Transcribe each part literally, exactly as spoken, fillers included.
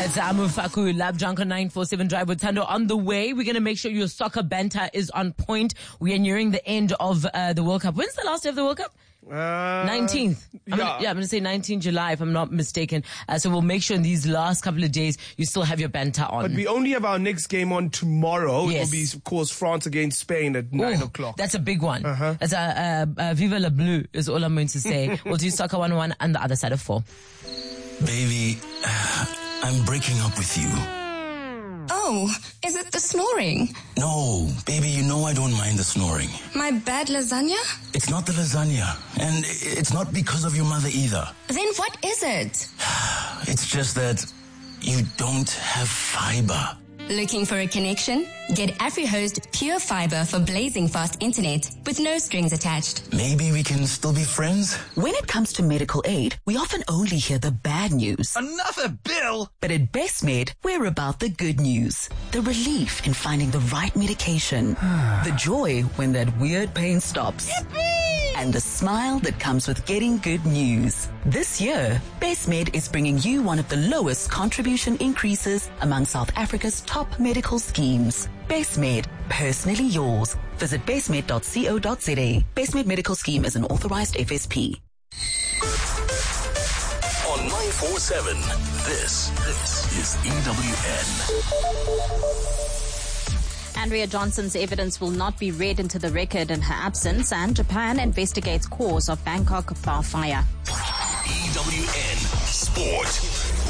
It's Amu Faku, Lab Junk on nine four seven Drive with Tando on the way. We're going to make sure your soccer banter is on point. We are nearing the end of uh, the World Cup. When's the last day of the World Cup? Uh, nineteenth. I'm yeah. Gonna, yeah, I'm going to say nineteenth July if I'm not mistaken. Uh, so we'll make sure in these last couple of days you still have your banter on. But we only have our next game on tomorrow. Yes. It will be, of course, France against Spain at nine Ooh, o'clock. That's a big one. Uh-huh. That's a, uh, uh, Viva la Bleu is all I'm going to say. We'll do Soccer one oh one on the other side of four. Baby, I'm breaking up with you. Oh, is it the snoring? No, baby, you know I don't mind the snoring. My bad lasagna? It's not the lasagna, and it's not because of your mother either. Then what is it? It's just that you don't have fiber. Looking for a connection? Get AfriHost Pure Fiber for blazing fast internet with no strings attached. Maybe we can still be friends? When it comes to medical aid, we often only hear the bad news. Another bill? But at BestMed, we're about the good news. The relief in finding the right medication. The joy when that weird pain stops. Yippee! And the smile that comes with getting good news. This year, BestMed is bringing you one of the lowest contribution increases among South Africa's top medical schemes. BestMed, personally yours. Visit bestmed dot co dot za. BestMed Medical Scheme is an authorized F S P. On nine four seven, this, this is E W N. Andrea Johnson's evidence will not be read into the record in her absence, and Japan investigates cause of Bangkok bar fire. E W N Sport.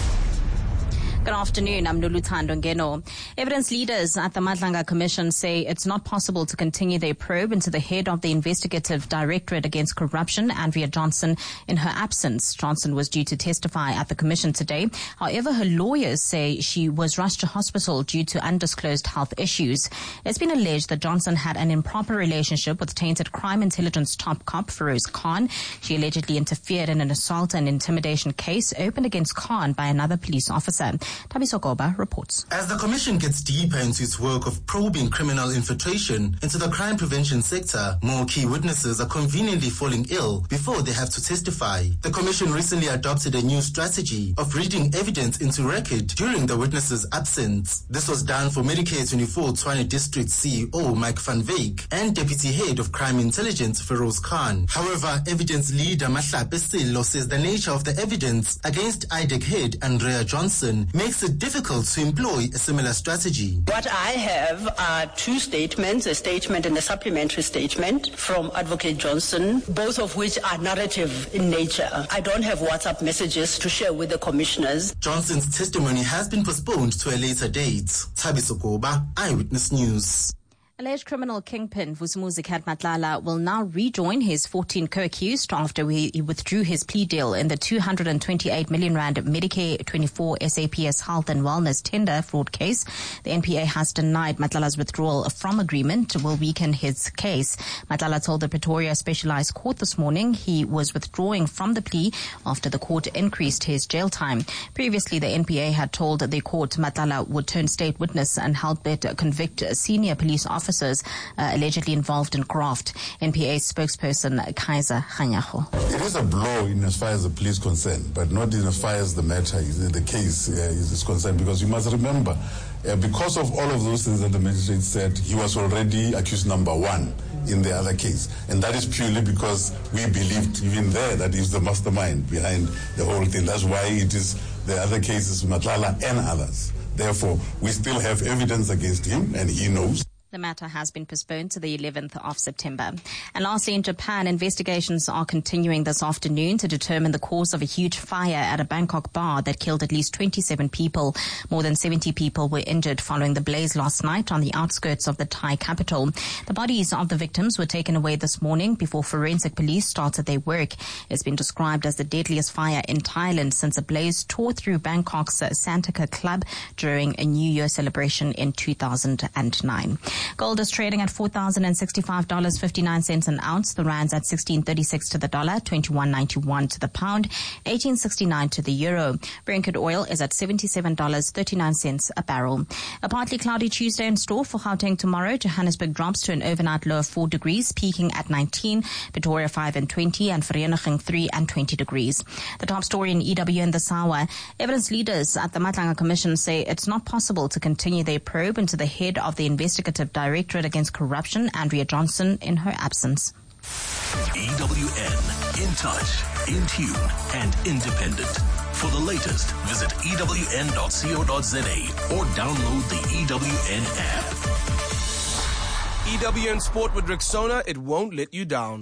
Good afternoon, I'm Noluthando Ngeno. Evidence leaders at the Madlanga Commission say it's not possible to continue their probe into the head of the Investigative Directorate Against Corruption, Andrea Johnson, in her absence. Johnson was due to testify at the Commission today. However, her lawyers say she was rushed to hospital due to undisclosed health issues. It's been alleged that Johnson had an improper relationship with tainted crime intelligence top cop Feroz Khan. She allegedly interfered in an assault and intimidation case opened against Khan by another police officer. Thabiso Goba reports. As the Commission gets deeper into its work of probing criminal infiltration into the crime prevention sector, more key witnesses are conveniently falling ill before they have to testify. The Commission recently adopted a new strategy of reading evidence into record during the witnesses' absence. This was done for Medicare twenty-four Tshwane District C E O Mike van Wyk and Deputy Head of Crime Intelligence Feroz Khan. However, evidence leader Mahlape Sello says the nature of the evidence against I D E C head Andrea Johnson makes it difficult to employ a similar strategy. What I have are two statements, a statement and a supplementary statement from Advocate Johnson, both of which are narrative in nature. I don't have WhatsApp messages to share with the commissioners. Johnson's testimony has been postponed to a later date. Thabiso Goba, Eyewitness News. Alleged criminal kingpin Vusumuzi Matlala will now rejoin his fourteen co-accused after he withdrew his plea deal in the two hundred twenty-eight million rand Medicare twenty-four S A P S Health and Wellness tender fraud case. The N P A has denied Matlala's withdrawal from agreement will weaken his case. Matlala told the Pretoria Specialized Court this morning he was withdrawing from the plea after the court increased his jail time. Previously, the N P A had told the court Matlala would turn state witness and help it convict senior police officers officers uh, allegedly involved in graft. N P A spokesperson Kaiser Khanyago. It is a blow in as far as the police concerned, but not in as far as the matter, is, the case uh, is concerned, because you must remember, uh, because of all of those things that the magistrate said, he was already accused number one in the other case. And that is purely because we believed even there that he's the mastermind behind the whole thing. That's why it is the other cases, Matlala and others. Therefore, we still have evidence against him, and he knows. The matter has been postponed to the eleventh of September. And lastly, in Japan, investigations are continuing this afternoon to determine the cause of a huge fire at a Bangkok bar that killed at least twenty-seven people. More than seventy people were injured following the blaze last night on the outskirts of the Thai capital. The bodies of the victims were taken away this morning before forensic police started their work. It's been described as the deadliest fire in Thailand since a blaze tore through Bangkok's Santika Club during a New Year celebration in two thousand nine. Gold is trading at four thousand sixty-five dollars and fifty-nine cents an ounce. The rand's at sixteen thirty-six to the dollar, twenty-one ninety-one to the pound, eighteen sixty-nine to the euro. Brent crude oil is at seventy-seven dollars and thirty-nine cents a barrel. A partly cloudy Tuesday in store for Gauteng tomorrow. Johannesburg drops to an overnight low of four degrees, peaking at nineteen, Pretoria five and twenty, and Vereeniging three and twenty degrees. The top story in E W in this hour. Evidence leaders at the Matlanga Commission say it's not possible to continue their probe into the head of the Investigative Directorate Against Corruption, Andrea Johnson, in her absence. E W N, in touch, in tune, and independent. For the latest, visit E W N dot co dot za or download the E W N app. E W N Sport with Rexona, it won't let you down.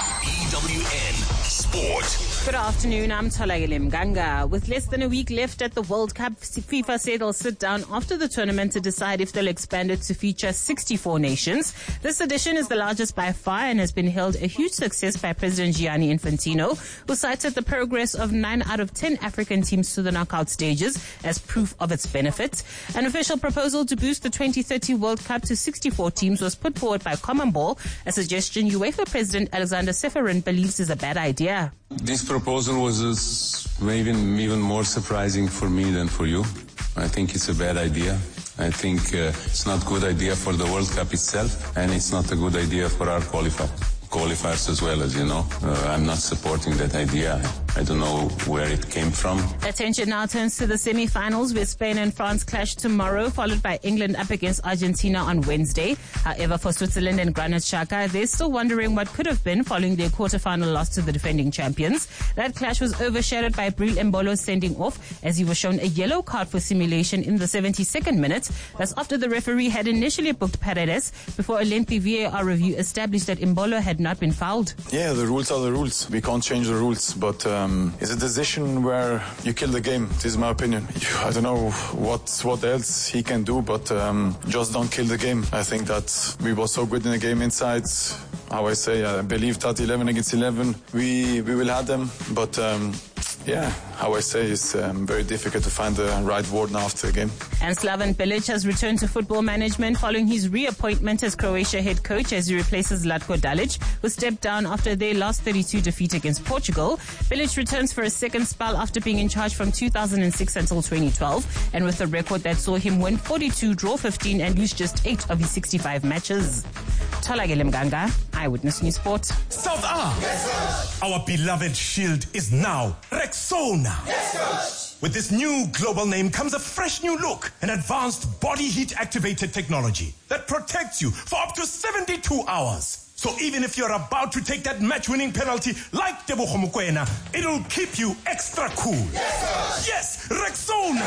E W N Sport. Good afternoon, I'm Tolagile Mganga. With less than a week left at the World Cup, FIFA said they'll sit down after the tournament to decide if they'll expand it to feature sixty-four nations. This edition is the largest by far and has been hailed a huge success by President Gianni Infantino, who cited the progress of nine out of ten African teams to the knockout stages as proof of its benefits. An official proposal to boost the twenty thirty World Cup to sixty-four teams was put forward by CONMEBOL, a suggestion UEFA President Alexander Ceferin believes is a bad idea. This proposal was uh, even, even more surprising for me than for you. I think it's a bad idea. I think uh, it's not a good idea for the World Cup itself, and it's not a good idea for our qualifiers. qualifiers as well, as you know. Uh, I'm not supporting that idea. I don't know where it came from. Attention now turns to the semi-finals where Spain and France clash tomorrow, followed by England up against Argentina on Wednesday. However, for Switzerland and Granit Xhaka, they're still wondering what could have been following their quarter-final loss to the defending champions. That clash was overshadowed by Bril Embolo sending off as he was shown a yellow card for simulation in the seventy-second minute. That's after the referee had initially booked Paredes before a lengthy V A R review established that Embolo had not been fouled. Yeah, the rules are the rules. We can't change the rules, but um, it's a decision where you kill the game. This is my opinion. I don't know what what else he can do, but um, just don't kill the game. I think that we were so good in the game inside. How I say, I believe that eleven against eleven, we we will have them, but um, yeah, how I say, it's um, very difficult to find the right word now after the game. And Slaven Bilic has returned to football management following his reappointment as Croatia head coach as he replaces Zlatko Dalic, who stepped down after their last thirty-two defeat against Portugal. Bilic returns for a second spell after being in charge from two thousand six until twenty twelve, and with a record that saw him win forty-two, draw fifteen, and lose just eight of his sixty-five matches. Tolagile Mganga, Eyewitness News Sport. South Arm. Yes, our beloved shield is now Rexona. Yes, with this new global name comes a fresh new look, an advanced body heat activated technology that protects you for up to seventy-two hours. So even if you're about to take that match-winning penalty like Tebogo Mokoena, it'll keep you extra cool. Yes, yes, Rexona.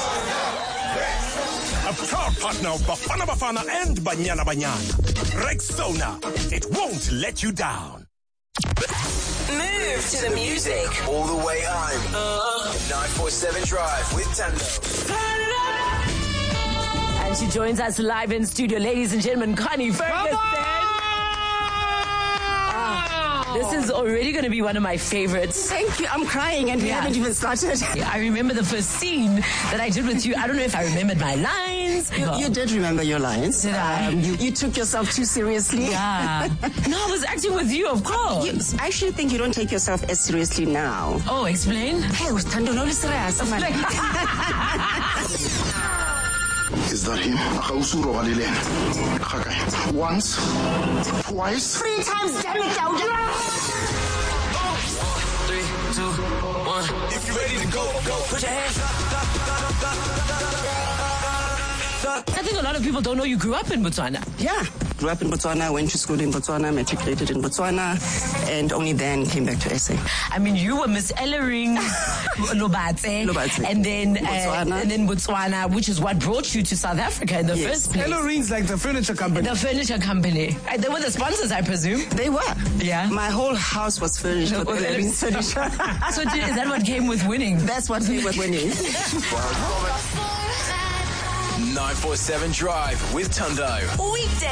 Rexona. Rexona. A proud partner of Bafana Bafana and Banyana Banyana. Rexona. It won't let you down. Move to the music. All the way home. Uh, nine forty-seven Drive with Tando. And she joins us live in studio, ladies and gentlemen, Connie Ferguson. This is already going to be one of my favorites. Thank you. I'm crying and we yeah. haven't even started. Yeah, I remember the first scene that I did with you. I don't know if I remembered my lines. You, no. you did remember your lines. Did I? Um, you, you took yourself too seriously. Yeah. No, I was acting with you, of course. You, I actually think you don't take yourself as seriously now. Oh, explain? Hey, Tando, no serious. Is that him? Once, twice, three times, damn it, down. Three, two, one. If you're ready to go, go. Put your hands up. I think a lot of people don't know you grew up in Botswana. Yeah. Grew up in Botswana, went to school in Botswana, matriculated in Botswana, and only then came back to S A. I mean, you were Miss Ellering Lobatse, Lobatse. and then Botswana. Uh, and then Botswana, which is what brought you to South Africa in the yes. first place. Ellering's like the furniture company. The furniture company. Uh, they were the sponsors, I presume. They were. Yeah. My whole house was furnished no, with Ellering's furniture. So did, is that what came with winning? That's what came with winning. nine forty-seven Drive with Tundo. Weekday.